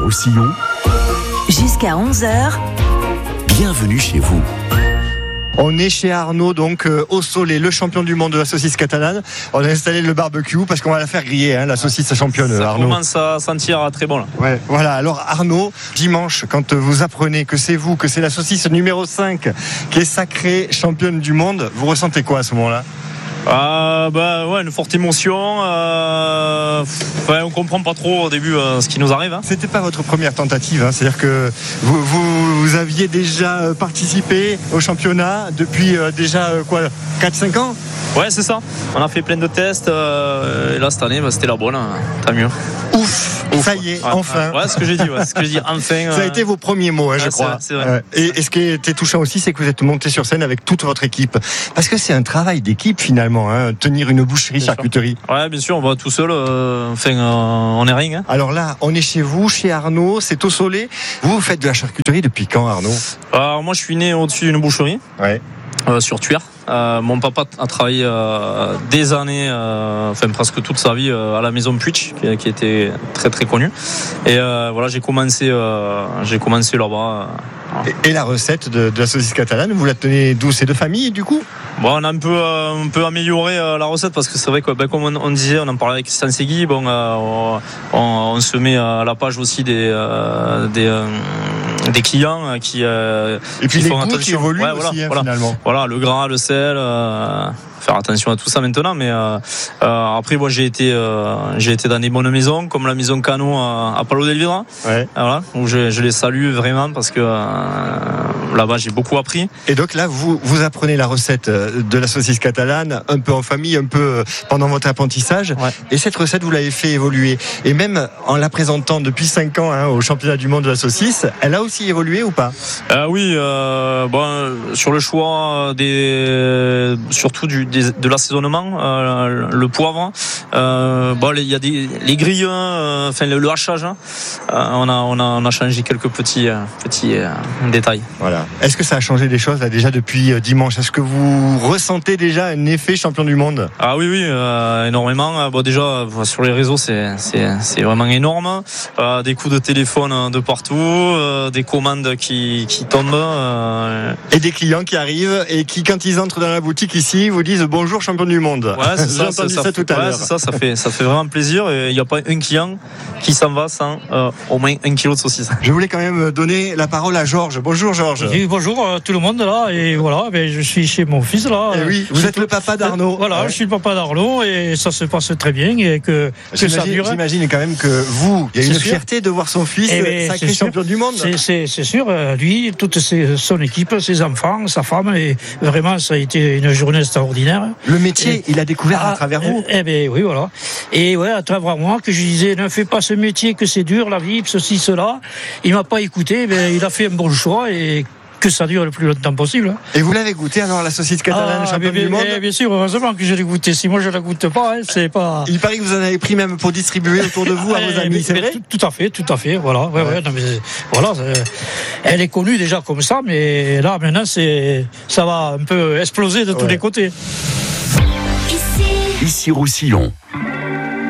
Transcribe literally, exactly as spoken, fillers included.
Roussillon. Jusqu'à onze heures. Bienvenue chez vous. On est chez Arnaud, donc euh, au Soleil, le champion du monde de la saucisse catalane. On a installé le barbecue parce qu'on va la faire griller, hein, la saucisse championne. Ça Arnaud. commence à sentir très bon là. Ouais, voilà. Alors Arnaud, dimanche, quand vous apprenez que c'est vous, que c'est la saucisse numéro cinq qui est sacrée championne du monde, vous ressentez quoi à ce moment-là ? Ah bah ouais, une forte émotion. Euh, ouais, on comprend pas trop au début euh, ce qui nous arrive. Hein. C'était pas votre première tentative, hein, c'est-à-dire que vous, vous, vous aviez déjà participé au championnat depuis euh, déjà euh, quoi, quatre cinq ans ? Ouais, c'est ça. On a fait plein de tests. Euh, et là cette année, bah, c'était la bonne. Hein. Tant mieux. Ouf, Ouf. Ça y est, ouais, enfin. Ouais, ouais, ce que j'ai dit. Ouais, ce que j'ai dit. Enfin. Ça a euh... été vos premiers mots, hein, ouais, je c'est crois. Vrai, c'est vrai. Euh, et, et ce qui était touchant aussi, c'est que vous êtes monté sur scène avec toute votre équipe, parce que c'est un travail d'équipe finalement, hein, tenir une boucherie, bien charcuterie. Sûr. Ouais, bien sûr, on va tout seul. Euh, enfin, euh, on est rien. Hein. Alors là, on est chez vous, chez Arnaud, c'est au Soleil. Vous, vous faites de la charcuterie depuis quand, Arnaud ? Alors moi, je suis né au-dessus d'une boucherie. Ouais. Euh, sur Thuir. Euh, mon papa a travaillé euh, des années, euh, enfin presque toute sa vie euh, à la maison Puig, qui, qui était très très connue. Et euh, voilà, j'ai commencé, euh, j'ai commencé là-bas. Euh, et, et la recette de, de la saucisse catalane, vous la tenez d'où ? C'est de famille, du coup ? Bon, on a un peu, euh, un peu amélioré euh, la recette parce que c'est vrai que, ben, comme on, on disait, on en parlait avec Christian Segui, bon, euh, on, on se met à la page aussi des, euh, des, euh, des clients qui, euh, et puis qui les font goûts attention. qui évoluent ouais, aussi, voilà, hein, voilà. finalement. Voilà, le gras, le sel. Euh, faire attention à tout ça maintenant, mais euh, euh, après moi j'ai été euh, j'ai été dans des bonnes maisons comme la maison Cano à, à Palo del Vidra, ouais. Voilà, où je, je les salue vraiment parce que euh, là-bas j'ai beaucoup appris. Et donc là vous vous apprenez la recette de la saucisse catalane un peu en famille, un peu pendant votre apprentissage, ouais. Et cette recette vous l'avez fait évoluer, et même en la présentant depuis cinq ans hein, au championnat du monde de la saucisse, elle a aussi évolué ou pas ? euh, Oui, euh, bon, sur le choix des surtout du Des, de l'assaisonnement, euh, le poivre, euh, bon, il y a des les grilles, euh, enfin le, le hachage, hein, euh, on a on a on a changé quelques petits euh, petits euh, détails. Voilà. Est-ce que ça a changé des choses là déjà depuis euh, dimanche ? Est-ce que vous ressentez déjà un effet champion du monde ? Ah oui oui, euh, énormément. Bon déjà sur les réseaux c'est c'est c'est vraiment énorme. Euh, des coups de téléphone de partout, euh, des commandes qui qui tombent euh... et des clients qui arrivent et qui quand ils entrent dans la boutique ici vous disent bonjour champion du monde. Ouais, c'est ça, J'ai entendu ça, ça, ça tout à ouais, l'heure. C'est ça, ça fait, ça fait vraiment plaisir. Il n'y a pas un client qui s'en va sans euh, au moins un kilo de saucisse. Je voulais quand même donner la parole à Georges. Bonjour Georges. Oui, bonjour euh, tout le monde là, et voilà, ben, je suis chez mon fils là. Et oui, vous êtes tout... le papa d'Arnaud. Voilà, ouais. Je suis le papa d'Arnaud et ça se passe très bien et que, que ça dure. J'imagine quand même que vous, il y a c'est une sûr. Fierté de voir son fils ben, sacré champion du monde. C'est, c'est, c'est sûr, lui, toute ses, son équipe, ses enfants, sa femme, et vraiment ça a été une journée extraordinaire. Le métier, et, il a découvert ah, à travers vous. Eh ben oui, voilà. Et ouais, à travers moi, que je disais, ne fais pas ce métier, que c'est dur, la vie, ceci, cela. Il m'a pas écouté, mais il a fait un bon choix et que ça dure le plus longtemps possible. Et vous l'avez goûté alors la saucisse catalane, ah, championne du monde ? Bien sûr, heureusement que je l'ai goûté. Si moi je la goûte pas, hein, c'est pas. Il paraît que vous en avez pris même pour distribuer autour de vous à vos amis, c'est vrai ? tout, tout à fait, tout à fait. Voilà, ouais, ouais. Ouais, non, mais voilà. Elle est connue déjà comme ça, mais là maintenant c'est, ça va un peu exploser de tous ouais. les côtés. Ici Roussillon.